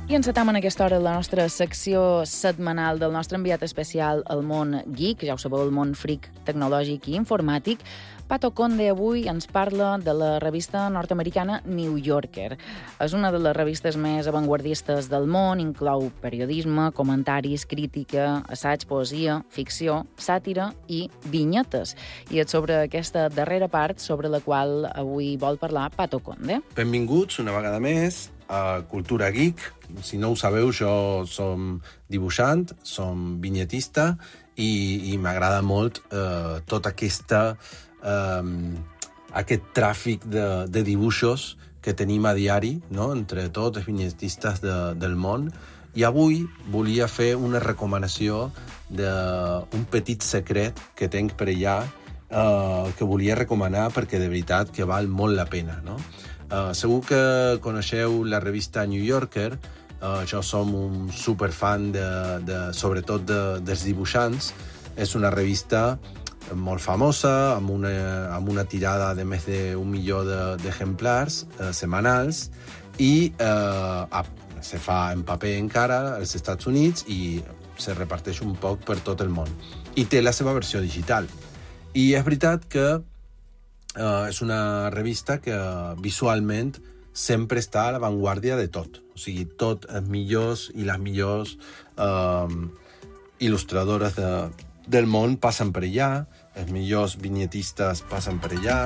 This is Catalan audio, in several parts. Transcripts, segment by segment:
I encetam en aquesta hora la nostra secció setmanal del nostre enviat especial al món geek, ja ho sabeu, el món freak tecnològic i informàtic. Pato Conde avui ens parla de la revista nord-americana New Yorker. És una de les revistes més avantguardistes del món, inclou periodisme, comentaris, crítica, assaig, poesia, ficció, sàtira i vinyetes. I és sobre aquesta darrera part sobre la qual avui vol parlar Pato Conde. Benvinguts una vegada més a Cultura Geek. Si no ho sabeu, jo som dibuixant, som vinyetista i m'agrada molt tot aquest tràfic de dibuixos que tenim a diari, no?, entre tots els vinyetistes del món. I avui volia fer una recomanació d'un petit secret que tenc per allà que volia recomanar perquè de veritat que val molt la pena, no? Segur que coneixeu la revista New Yorker. Jo som un superfan sobretot dels dibuixants. És una revista molt famosa, amb una tirada de més d'1 milió d'exemplars setmanals i se fa en paper encara als Estats Units i se reparteix un poc per tot el món. I té la seva versió digital. I és veritat que és una revista que visualment sempre està a l'avantguàrdia de tot. O sigui, tots els millors i les millors il·lustradores del món passen per allà, els millors vinyetistes passen per allà.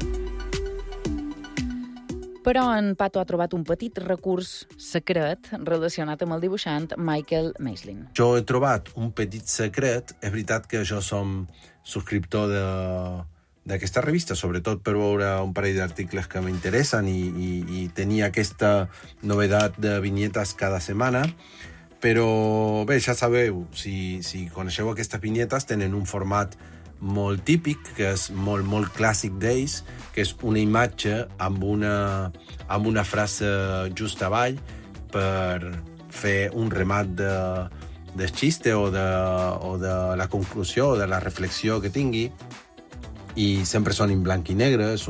Però en Pato ha trobat un petit recurs secret relacionat amb el dibuixant Michael Maislin. Jo he trobat un petit secret. És veritat que jo som subscriptor d'aquesta revista, sobretot per veure un parell d'articles que m'interessen i tenir aquesta novedat de vinyetes cada setmana. Però bé, ja sabeu, si coneixeu aquestes vinyetes, tenen un format molt típic, que és molt clàssic d'ells, que és una imatge amb una frase just avall per fer un remat del xiste o de la conclusió o de la reflexió que tingui. I sempre són en blanc i negre, és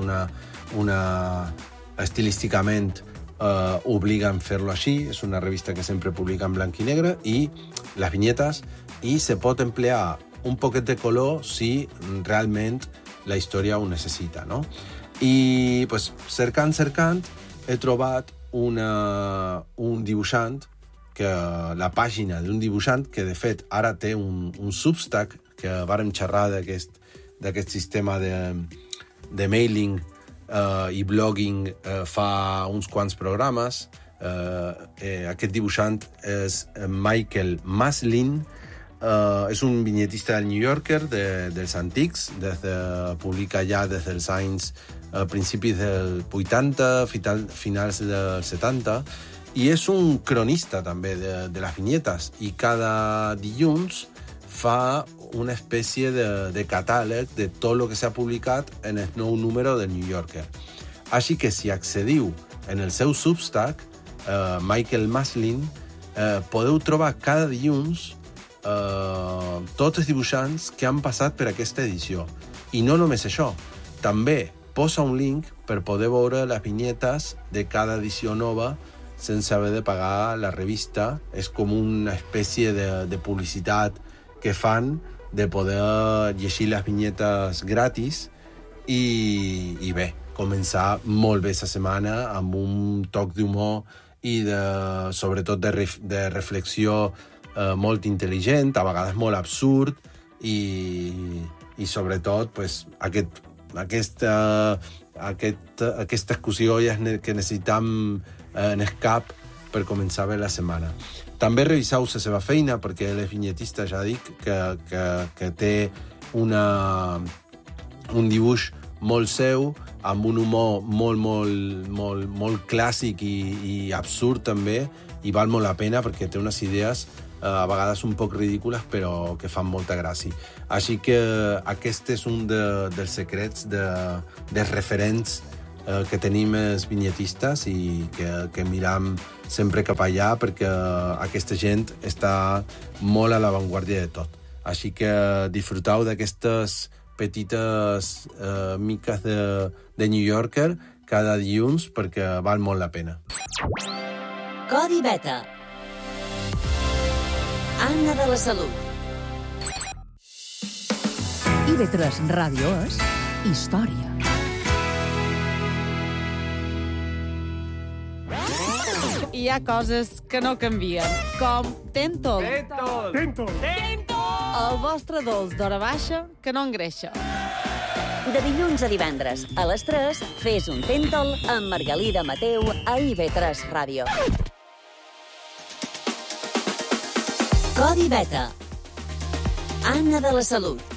estilísticament obliguen fer-lo així, és una revista que sempre publica en blanc i negre, i les vinyetes, i se pot emplear un poquet de color si realment la història ho necessita, no? I pues, cercant, he trobat un dibuixant, la pàgina d'un dibuixant que, de fet, ara té un Substack, que vàrem xerrar d'aquest sistema de mailing i blogging fa uns quants programes. Aquest dibuixant és Michael Maislin. És un vinyetista del New Yorker dels antics, publica ja des dels anys principis del 80, finals dels 70, i és un cronista també de les vinyetes, i cada dilluns fa una espècie de catàleg de tot el que s'ha publicat en el nou número del New Yorker. Així que si accediu en el seu Substack, Michael Maislin, podeu trobar cada dilluns tots els dibuixants que han passat per aquesta edició. I no només això, també posa un link per poder veure les vinyetes de cada edició nova sense haver de pagar la revista. És com una espècie de publicitat que fan de poder llegir les vinyetes gratis i bé, començar molt bé la setmana amb un toc d'humor i sobretot de reflexió molt intel·ligent, a vegades molt absurd i sobretot pues, aquesta excusió que necessitam en el cap per començar bé la setmana. També reviseu la seva feina, perquè ell és vinyetista, ja dic, que té un dibuix molt seu, amb un humor molt clàssic i absurd també, i val molt la pena perquè té unes idees a vegades un poc ridícules, però que fan molta gràcia. Així que aquest és un dels secrets dels referents que tenim els vinyetistes i que miram sempre cap allà, perquè aquesta gent està molt a l'avantguàrdia de tot. Així que disfruteu d'aquestes petites miques de New Yorker cada dilluns, perquè val molt la pena. Codi Beta, Anna de la Salut. IB3 Ràdio és història. Hi ha coses que no canvien, com Tentol. El vostre dolç d'hora baixa que no engreixa. De dilluns a divendres, a les 3, fes un Tentol amb Margalida Mateu a IB3 Ràdio. Codi Beta. Anna de la Salut.